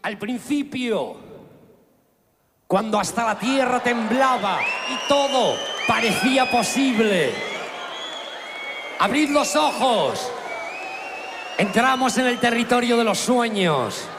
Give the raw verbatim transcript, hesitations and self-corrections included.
al principio, cuando hasta la tierra temblaba y todo parecía posible. Abrid los ojos. Entramos en el territorio de los sueños.